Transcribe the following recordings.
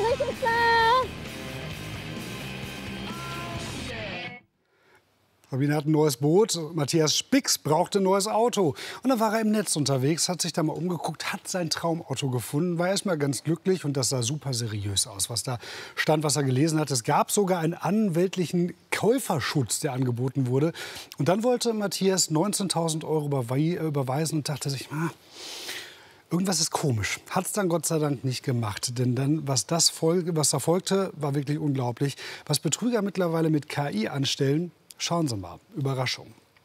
richtig klar! Sabine hat ein neues Boot, Matthias Spix brauchte ein neues Auto. Und dann war er im Netz unterwegs, hat sich da mal umgeguckt, hat sein Traumauto gefunden, war erst mal ganz glücklich und das sah super seriös aus, was da stand, was er gelesen hat. Es gab sogar einen anwältlichen Käuferschutz, der angeboten wurde. Und dann wollte Matthias 19.000 € überweisen und dachte sich, irgendwas ist komisch. Hat es dann Gott sei Dank nicht gemacht. Denn dann, was da folgte, war wirklich unglaublich. Was Betrüger mittlerweile mit KI anstellen, schauen Sie mal. Überraschung.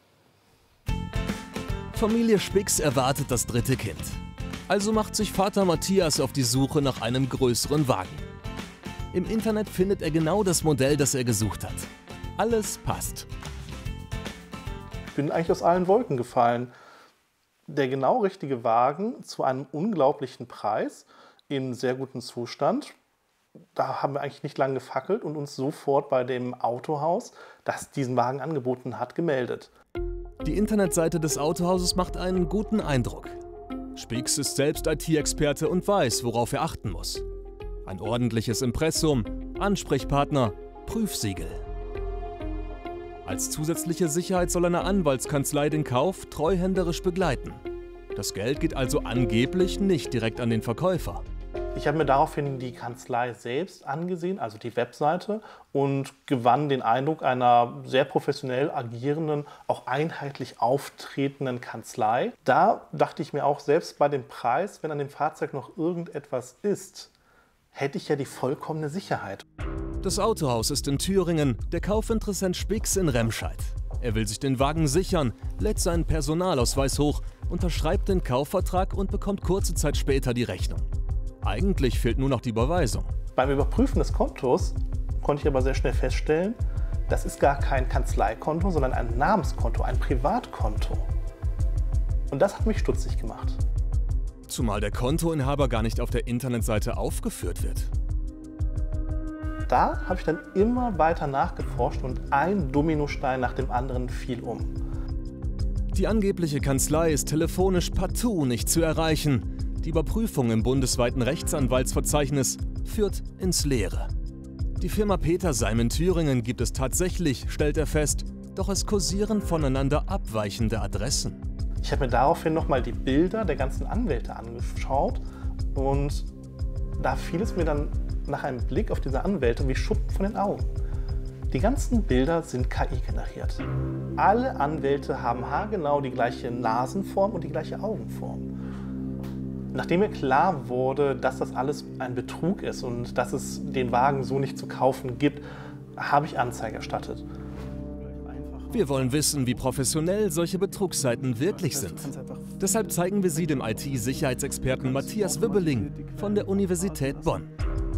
Familie Spix erwartet das dritte Kind. Also macht sich Vater Matthias auf die Suche nach einem größeren Wagen. Im Internet findet er genau das Modell, das er gesucht hat. Alles passt. Ich bin eigentlich aus allen Wolken gefallen. Der genau richtige Wagen zu einem unglaublichen Preis, in sehr gutem Zustand. Da haben wir eigentlich nicht lange gefackelt und uns sofort bei dem Autohaus, das diesen Wagen angeboten hat, gemeldet. Die Internetseite des Autohauses macht einen guten Eindruck. Spix ist selbst IT-Experte und weiß, worauf er achten muss. Ein ordentliches Impressum, Ansprechpartner, Prüfsiegel. Als zusätzliche Sicherheit soll eine Anwaltskanzlei den Kauf treuhänderisch begleiten. Das Geld geht also angeblich nicht direkt an den Verkäufer. Ich habe mir daraufhin die Kanzlei selbst angesehen, also die Webseite, und gewann den Eindruck einer sehr professionell agierenden, auch einheitlich auftretenden Kanzlei. Da dachte ich mir auch, selbst bei dem Preis, wenn an dem Fahrzeug noch irgendetwas ist, hätte ich ja die vollkommene Sicherheit. Das Autohaus ist in Thüringen, der Kaufinteressent Spix in Remscheid. Er will sich den Wagen sichern, lädt seinen Personalausweis hoch, unterschreibt den Kaufvertrag und bekommt kurze Zeit später die Rechnung. Eigentlich fehlt nur noch die Überweisung. Beim Überprüfen des Kontos konnte ich aber sehr schnell feststellen, das ist gar kein Kanzleikonto, sondern ein Namenskonto, ein Privatkonto. Und das hat mich stutzig gemacht. Zumal der Kontoinhaber gar nicht auf der Internetseite aufgeführt wird. Da habe ich dann immer weiter nachgeforscht und ein Dominostein nach dem anderen fiel um. Die angebliche Kanzlei ist telefonisch partout nicht zu erreichen. Die Überprüfung im bundesweiten Rechtsanwaltsverzeichnis führt ins Leere. Die Firma Petersheim in Thüringen gibt es tatsächlich, stellt er fest, doch es kursieren voneinander abweichende Adressen. Ich habe mir daraufhin nochmal die Bilder der ganzen Anwälte angeschaut und da fiel es mir dann nach einem Blick auf diese Anwälte wie Schuppen von den Augen. Die ganzen Bilder sind KI generiert. Alle Anwälte haben haargenau die gleiche Nasenform und die gleiche Augenform. Nachdem mir klar wurde, dass das alles ein Betrug ist und dass es den Wagen so nicht zu kaufen gibt, habe ich Anzeige erstattet. Wir wollen wissen, wie professionell solche Betrugsseiten wirklich sind. Deshalb zeigen wir sie dem IT-Sicherheitsexperten Matthias Wibbeling von der Universität Bonn.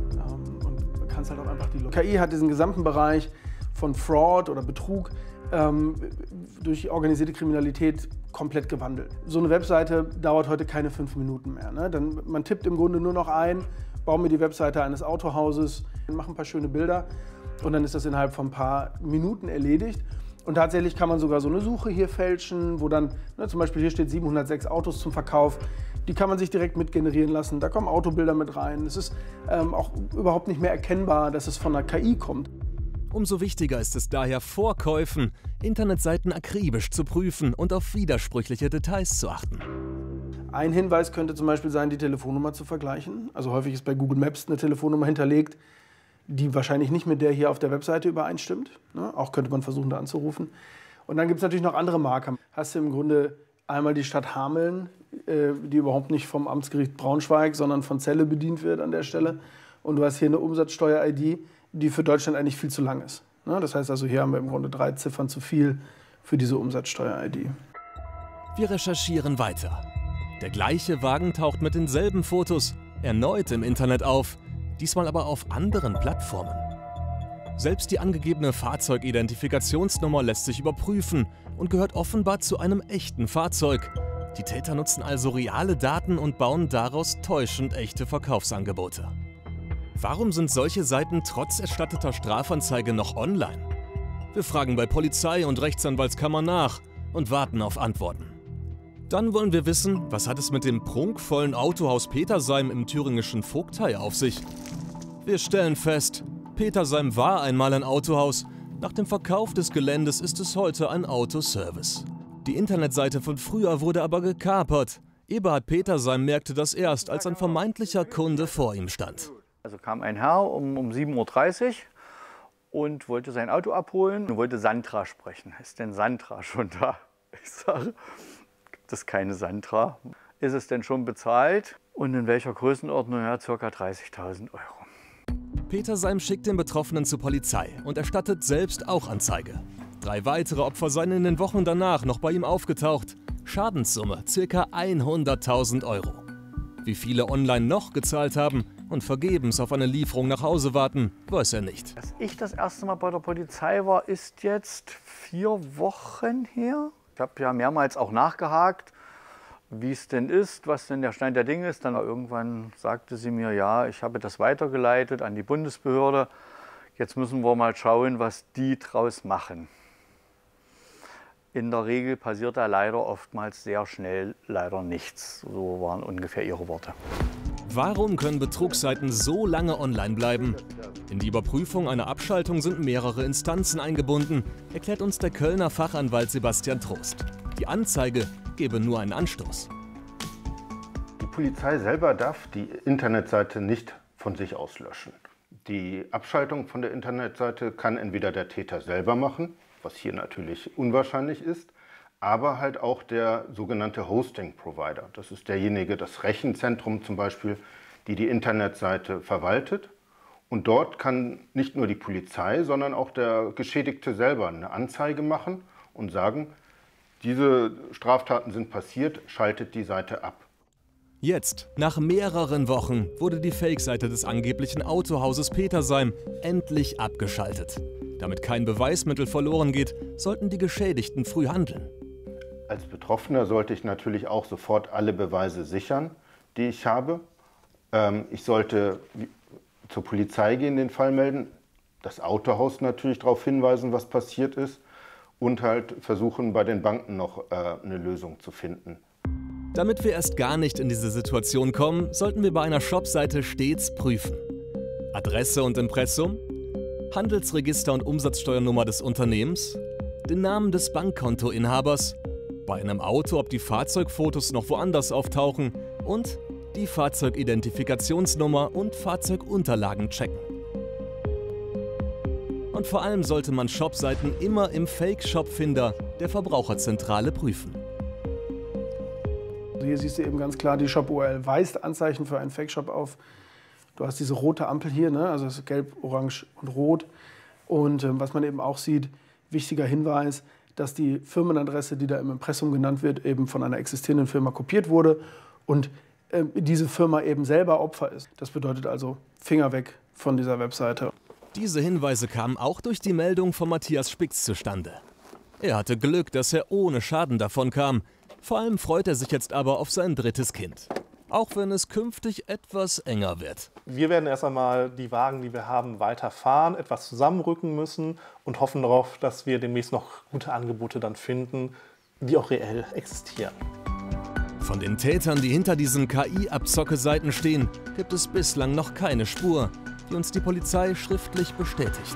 KI hat diesen gesamten Bereich von Fraud oder Betrug durch organisierte Kriminalität komplett gewandelt. So eine Webseite dauert heute keine 5 Minuten mehr. Ne? Man tippt im Grunde nur noch ein, baue mir die Webseite eines Autohauses, mache ein paar schöne Bilder und dann ist das innerhalb von ein paar Minuten erledigt. Und tatsächlich kann man sogar so eine Suche hier fälschen, wo dann, zum Beispiel hier steht 706 Autos zum Verkauf, die kann man sich direkt mit generieren lassen. Da kommen Autobilder mit rein. Es ist auch überhaupt nicht mehr erkennbar, dass es von der KI kommt. Umso wichtiger ist es daher, vor Käufen Internetseiten akribisch zu prüfen und auf widersprüchliche Details zu achten. Ein Hinweis könnte zum Beispiel sein, die Telefonnummer zu vergleichen. Also häufig ist bei Google Maps eine Telefonnummer hinterlegt, die wahrscheinlich nicht mit der hier auf der Webseite übereinstimmt. Auch könnte man versuchen, da anzurufen. Und dann gibt es natürlich noch andere Marker. Hast du im Grunde einmal die Stadt Hameln, die überhaupt nicht vom Amtsgericht Braunschweig, sondern von Celle bedient wird an der Stelle. Und du hast hier eine Umsatzsteuer-ID, die für Deutschland eigentlich viel zu lang ist. Das heißt also, hier haben wir im Grunde 3 Ziffern zu viel für diese Umsatzsteuer-ID. Wir recherchieren weiter. Der gleiche Wagen taucht mit denselben Fotos erneut im Internet auf, diesmal aber auf anderen Plattformen. Selbst die angegebene Fahrzeugidentifikationsnummer lässt sich überprüfen und gehört offenbar zu einem echten Fahrzeug. Die Täter nutzen also reale Daten und bauen daraus täuschend echte Verkaufsangebote. Warum sind solche Seiten trotz erstatteter Strafanzeige noch online? Wir fragen bei Polizei und Rechtsanwaltskammer nach und warten auf Antworten. Dann wollen wir wissen, was hat es mit dem prunkvollen Autohaus Petersheim im thüringischen Vogtei auf sich? Wir stellen fest, Petersheim war einmal ein Autohaus. Nach dem Verkauf des Geländes ist es heute ein Autoservice. Die Internetseite von früher wurde aber gekapert. Eberhard Petersheim merkte das erst, als ein vermeintlicher Kunde vor ihm stand. Also kam ein Herr um 7:30 Uhr und wollte sein Auto abholen und wollte Sandra sprechen. Ist denn Sandra schon da? Ich sage, gibt es keine Sandra. Ist es denn schon bezahlt? Und in welcher Größenordnung? Ja, ca. 30.000 Euro. Petersheim schickt den Betroffenen zur Polizei und erstattet selbst auch Anzeige. 3 weitere Opfer seien in den Wochen danach noch bei ihm aufgetaucht. Schadenssumme ca. 100.000 Euro. Wie viele online noch gezahlt haben und vergebens auf eine Lieferung nach Hause warten, weiß er nicht. Als ich das erste Mal bei der Polizei war, ist jetzt 4 Wochen her. Ich habe ja mehrmals auch nachgehakt, wie es denn ist, was denn der Stand der Dinge ist. Dann irgendwann sagte sie mir, ja, ich habe das weitergeleitet an die Bundesbehörde. Jetzt müssen wir mal schauen, was die draus machen. In der Regel passiert da leider oftmals sehr schnell leider nichts. So waren ungefähr ihre Worte. Warum können Betrugsseiten so lange online bleiben? In die Überprüfung einer Abschaltung sind mehrere Instanzen eingebunden, erklärt uns der Kölner Fachanwalt Sebastian Trost. Die Anzeige gebe nur einen Anstoß. Die Polizei selber darf die Internetseite nicht von sich aus löschen. Die Abschaltung von der Internetseite kann entweder der Täter selber machen, was hier natürlich unwahrscheinlich ist, aber halt auch der sogenannte Hosting-Provider. Das ist derjenige, das Rechenzentrum zum Beispiel, die Internetseite verwaltet. Und dort kann nicht nur die Polizei, sondern auch der Geschädigte selber eine Anzeige machen und sagen, diese Straftaten sind passiert, schaltet die Seite ab. Jetzt, nach mehreren Wochen, wurde die Fake-Seite des angeblichen Autohauses Petersheim endlich abgeschaltet. Damit kein Beweismittel verloren geht, sollten die Geschädigten früh handeln. Als Betroffener sollte ich natürlich auch sofort alle Beweise sichern, die ich habe. Ich sollte zur Polizei gehen, den Fall melden, das Autohaus natürlich darauf hinweisen, was passiert ist und halt versuchen, bei den Banken noch eine Lösung zu finden. Damit wir erst gar nicht in diese Situation kommen, sollten wir bei einer Shopseite stets prüfen. Adresse und Impressum, Handelsregister und Umsatzsteuernummer des Unternehmens, den Namen des Bankkontoinhabers, bei einem Auto, ob die Fahrzeugfotos noch woanders auftauchen und die Fahrzeugidentifikationsnummer und Fahrzeugunterlagen checken. Und vor allem sollte man Shopseiten immer im Fake-Shop-Finder der Verbraucherzentrale prüfen. Hier siehst du eben ganz klar, die Shop-URL weist Anzeichen für einen Fake-Shop auf. Du hast diese rote Ampel hier, ne? Also das ist gelb, orange und rot. Und was man eben auch sieht, wichtiger Hinweis, dass die Firmenadresse, die da im Impressum genannt wird, eben von einer existierenden Firma kopiert wurde und diese Firma eben selber Opfer ist. Das bedeutet also Finger weg von dieser Webseite. Diese Hinweise kamen auch durch die Meldung von Matthias Spix zustande. Er hatte Glück, dass er ohne Schaden davon kam. Vor allem freut er sich jetzt aber auf sein 3. Kind. Auch wenn es künftig etwas enger wird. Wir werden erst einmal die Wagen, die wir haben, weiterfahren, etwas zusammenrücken müssen und hoffen darauf, dass wir demnächst noch gute Angebote dann finden, die auch reell existieren. Von den Tätern, die hinter diesen KI-Abzocke-Seiten stehen, gibt es bislang noch keine Spur, die uns die Polizei schriftlich bestätigt.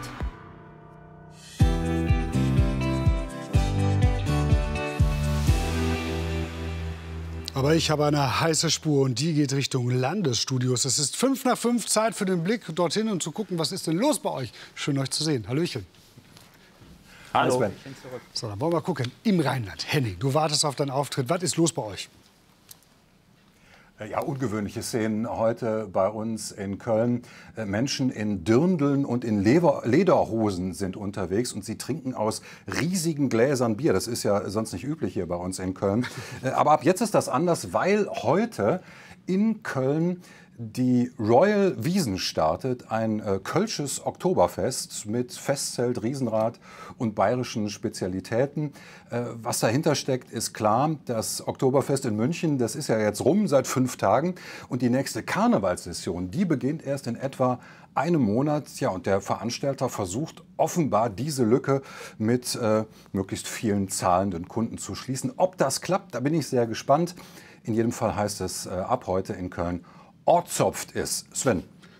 Aber ich habe eine heiße Spur und die geht Richtung Landesstudios. Es ist 5 nach 5, Zeit für den Blick dorthin und zu gucken, was ist denn los bei euch. Schön, euch zu sehen. Hallöchen. Hallo. Sven. So, dann wollen wir gucken. Im Rheinland. Henning, du wartest auf deinen Auftritt. Was ist los bei euch? Ja, ungewöhnliche Szenen heute bei uns in Köln. Menschen in Dirndeln und in Lederhosen sind unterwegs und sie trinken aus riesigen Gläsern Bier. Das ist ja sonst nicht üblich hier bei uns in Köln. Aber ab jetzt ist das anders, weil heute in Köln die Royal Wiesn startet, ein kölsches Oktoberfest mit Festzelt, Riesenrad und bayerischen Spezialitäten. Was dahinter steckt, ist klar. Das Oktoberfest in München, das ist ja jetzt rum seit 5 Tagen. Und die nächste Karnevalssession, die beginnt erst in etwa einem Monat. Ja, und der Veranstalter versucht offenbar diese Lücke mit möglichst vielen zahlenden Kunden zu schließen. Ob das klappt, da bin ich sehr gespannt. In jedem Fall heißt es ab heute in Köln, ortzopft ist. Sven.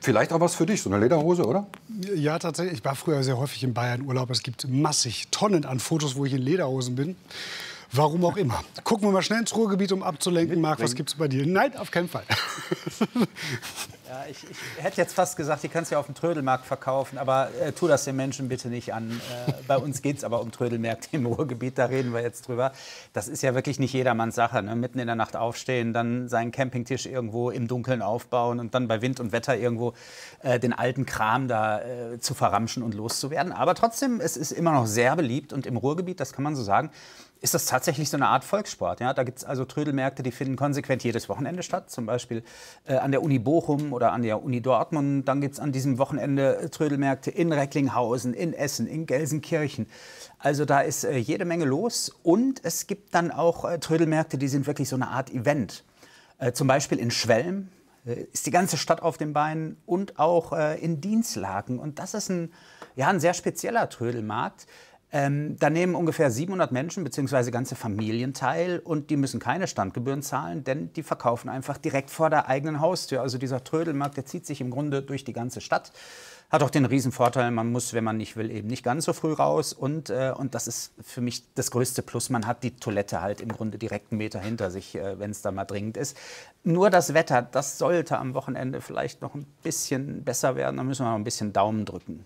Vielleicht auch was für dich, so eine Lederhose, oder? Ja, tatsächlich. Ich war früher sehr häufig in Bayern Urlaub. Es gibt massig Tonnen an Fotos, wo ich in Lederhosen bin. Warum auch immer. Gucken wir mal schnell ins Ruhrgebiet, um abzulenken. Marc, was gibt's bei dir? Nein, auf keinen Fall. Ja, ich hätte jetzt fast gesagt, die kannst du ja auf dem Trödelmarkt verkaufen, aber tu das den Menschen bitte nicht an. Bei uns geht es aber um Trödelmärkte im Ruhrgebiet, da reden wir jetzt drüber. Das ist ja wirklich nicht jedermanns Sache. Ne? Mitten in der Nacht aufstehen, dann seinen Campingtisch irgendwo im Dunkeln aufbauen und dann bei Wind und Wetter irgendwo den alten Kram da zu verramschen und loszuwerden. Aber trotzdem, es ist immer noch sehr beliebt und im Ruhrgebiet, das kann man so sagen, ist das tatsächlich so eine Art Volkssport. Ja? Da gibt es also Trödelmärkte, die finden konsequent jedes Wochenende statt. Zum Beispiel an der Uni Bochum oder an der Uni Dortmund. Dann gibt es an diesem Wochenende Trödelmärkte in Recklinghausen, in Essen, in Gelsenkirchen. Also da ist jede Menge los. Und es gibt dann auch Trödelmärkte, die sind wirklich so eine Art Event. Zum Beispiel in Schwelm ist die ganze Stadt auf den Beinen und auch in Dinslaken. Und das ist ein sehr spezieller Trödelmarkt. Da nehmen ungefähr 700 Menschen bzw. ganze Familien teil und die müssen keine Standgebühren zahlen, denn die verkaufen einfach direkt vor der eigenen Haustür. Also dieser Trödelmarkt, der zieht sich im Grunde durch die ganze Stadt. Hat auch den Riesenvorteil, man muss, wenn man nicht will, eben nicht ganz so früh raus. Und das ist für mich das größte Plus. Man hat die Toilette halt im Grunde direkt einen Meter hinter sich, wenn es da mal dringend ist. Nur das Wetter, das sollte am Wochenende vielleicht noch ein bisschen besser werden. Da müssen wir noch ein bisschen Daumen drücken.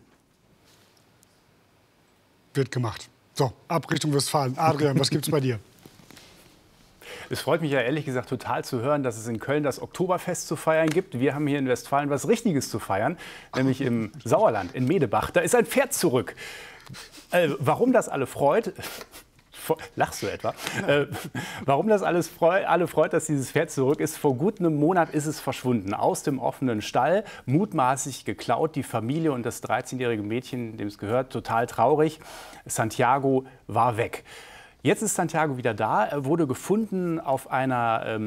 Wird gemacht. So, ab Richtung Westfalen. Adrian, was gibt's bei dir? Es freut mich ja ehrlich gesagt total zu hören, dass es in Köln das Oktoberfest zu feiern gibt. Wir haben hier in Westfalen was Richtiges zu feiern, nämlich im Sauerland, in Medebach. Da ist ein Pferd zurück. Warum das alle freut... Lachst du etwa? Warum das alle freut, dass dieses Pferd zurück ist? Vor gut einem Monat ist es verschwunden. Aus dem offenen Stall, mutmaßlich geklaut. Die Familie und das 13-jährige Mädchen, dem es gehört, total traurig. Santiago war weg. Jetzt ist Santiago wieder da. Er wurde gefunden auf einer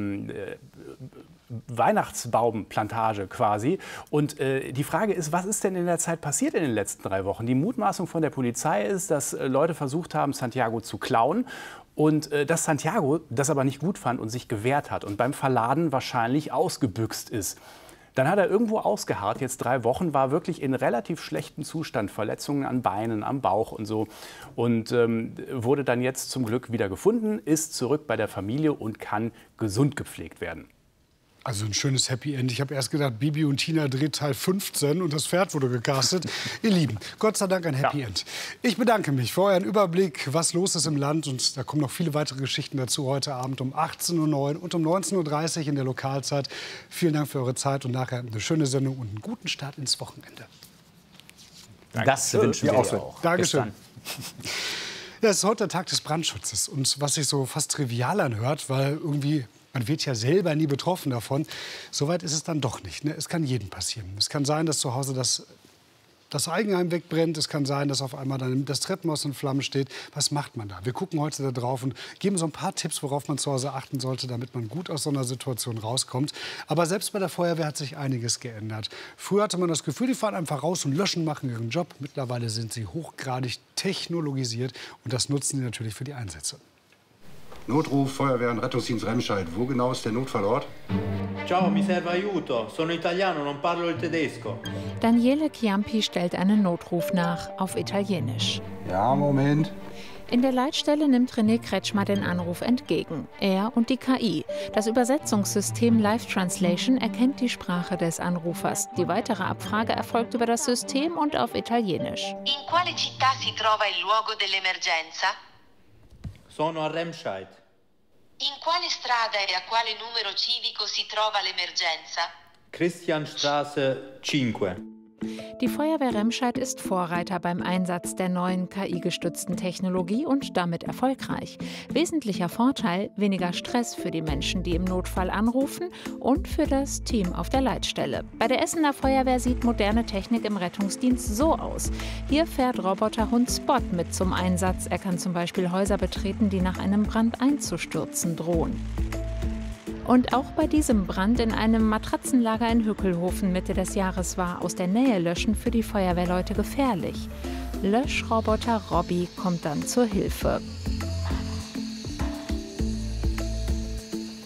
Weihnachtsbaumplantage quasi. Und die Frage ist, was ist denn in der Zeit passiert in den letzten 3 Wochen? Die Mutmaßung von der Polizei ist, dass Leute versucht haben, Santiago zu klauen. Und dass Santiago das aber nicht gut fand und sich gewehrt hat und beim Verladen wahrscheinlich ausgebüxt ist. Dann hat er irgendwo ausgeharrt, jetzt 3 Wochen, war wirklich in relativ schlechtem Zustand, Verletzungen an Beinen, am Bauch und so. Und wurde dann jetzt zum Glück wieder gefunden, ist zurück bei der Familie und kann gesund gepflegt werden. Also ein schönes Happy End. Ich habe erst gedacht, Bibi und Tina dreht Teil 15 und das Pferd wurde gecastet. Ihr Lieben, Gott sei Dank ein Happy End. Ich bedanke mich für euren Überblick, was los ist im Land. Und da kommen noch viele weitere Geschichten dazu heute Abend um 18:09 Uhr und um 19:30 Uhr in der Lokalzeit. Vielen Dank für eure Zeit und nachher eine schöne Sendung und einen guten Start ins Wochenende. Das wünschen wir auch. Dankeschön. Ja, es ist heute der Tag des Brandschutzes. Und was sich so fast trivial anhört, weil irgendwie... Man wird ja selber nie betroffen davon. Soweit ist es dann doch nicht. Ne? Es kann jedem passieren. Es kann sein, dass zu Hause das Eigenheim wegbrennt. Es kann sein, dass auf einmal dann das Treppenhaus in Flammen steht. Was macht man da? Wir gucken heute da drauf und geben so ein paar Tipps, worauf man zu Hause achten sollte, damit man gut aus so einer Situation rauskommt. Aber selbst bei der Feuerwehr hat sich einiges geändert. Früher hatte man das Gefühl, die fahren einfach raus und löschen, machen ihren Job. Mittlerweile sind sie hochgradig technologisiert und das nutzen sie natürlich für die Einsätze. Notruf, Feuerwehr und Rettungsdienst Remscheid. Wo genau ist der Notfallort? Ciao, mi serve aiuto. Sono italiano, non parlo il tedesco. Daniele Chiampi stellt einen Notruf nach auf Italienisch. Ja, Moment. In der Leitstelle nimmt René Kretschmer den Anruf entgegen. Er und die KI. Das Übersetzungssystem Live Translation erkennt die Sprache des Anrufers. Die weitere Abfrage erfolgt über das System und auf Italienisch. In quale città si trova il luogo dell'emergenza? Sono a Remscheid. In quale strada e a quale numero civico si trova l'emergenza? Christianstraße 5. Die Feuerwehr Remscheid ist Vorreiter beim Einsatz der neuen KI-gestützten Technologie und damit erfolgreich. Wesentlicher Vorteil: weniger Stress für die Menschen, die im Notfall anrufen und für das Team auf der Leitstelle. Bei der Essener Feuerwehr sieht moderne Technik im Rettungsdienst so aus. Hier fährt Roboterhund Spot mit zum Einsatz. Er kann zum Beispiel Häuser betreten, die nach einem Brand einzustürzen drohen. Und auch bei diesem Brand in einem Matratzenlager in Hückelhofen Mitte des Jahres war aus der Nähe löschen für die Feuerwehrleute gefährlich. Löschroboter Robby kommt dann zur Hilfe.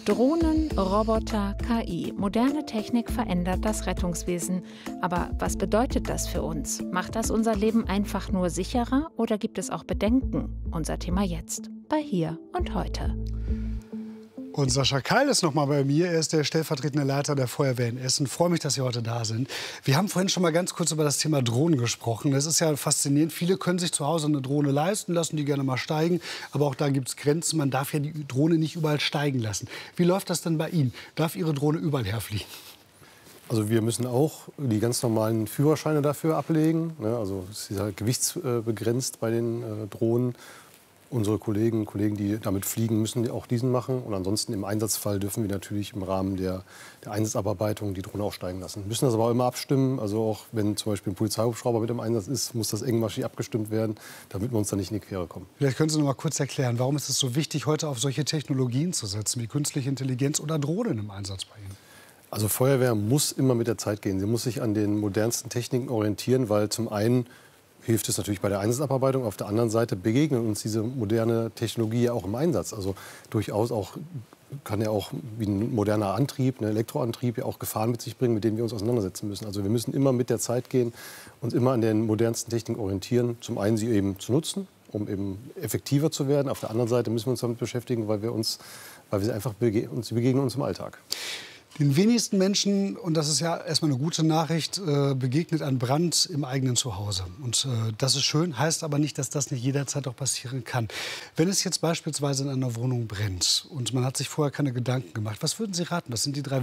Drohnen, Roboter, KI. Moderne Technik verändert das Rettungswesen. Aber was bedeutet das für uns? Macht das unser Leben einfach nur sicherer oder gibt es auch Bedenken? Unser Thema jetzt bei Hier und Heute. Und Sascha Keil ist noch mal bei mir. Er ist der stellvertretende Leiter der Feuerwehr in Essen. Ich freue mich, dass Sie heute da sind. Wir haben vorhin schon mal ganz kurz über das Thema Drohnen gesprochen. Das ist ja faszinierend. Viele können sich zu Hause eine Drohne leisten, lassen die gerne mal steigen. Aber auch da gibt es Grenzen. Man darf ja die Drohne nicht überall steigen lassen. Wie läuft das denn bei Ihnen? Darf Ihre Drohne überall herfliegen? Also wir müssen auch die ganz normalen Führerscheine dafür ablegen. Also es ist halt gewichtsbegrenzt bei den Drohnen. Unsere Kollegen, die damit fliegen, müssen auch diesen machen. Und ansonsten im Einsatzfall dürfen wir natürlich im Rahmen der Einsatzabarbeitung die Drohne auch steigen lassen. Wir müssen das aber auch immer abstimmen. Also auch wenn zum Beispiel ein Polizeihubschrauber mit im Einsatz ist, muss das engmaschig abgestimmt werden, damit wir uns da nicht in die Quere kommen. Vielleicht können Sie noch mal kurz erklären, warum ist es so wichtig, heute auf solche Technologien zu setzen, wie künstliche Intelligenz oder Drohnen im Einsatz bei Ihnen? Also Feuerwehr muss immer mit der Zeit gehen. Sie muss sich an den modernsten Techniken orientieren, weil zum einen hilft es natürlich bei der Einsatzabarbeitung. Auf der anderen Seite begegnet uns diese moderne Technologie ja auch im Einsatz. Also durchaus auch, kann ja auch wie ein moderner Antrieb, ein Elektroantrieb ja auch Gefahren mit sich bringen, mit denen wir uns auseinandersetzen müssen. Also wir müssen immer mit der Zeit gehen, uns immer an den modernsten Techniken orientieren. Zum einen sie eben zu nutzen, um eben effektiver zu werden. Auf der anderen Seite müssen wir uns damit beschäftigen, weil sie einfach begegnen uns im Alltag. Den wenigsten Menschen, und das ist ja erstmal eine gute Nachricht, begegnet ein Brand im eigenen Zuhause. Und das ist schön, heißt aber nicht, dass das nicht jederzeit auch passieren kann. Wenn es jetzt beispielsweise in einer Wohnung brennt und man hat sich vorher keine Gedanken gemacht, was würden Sie raten? Das sind die 3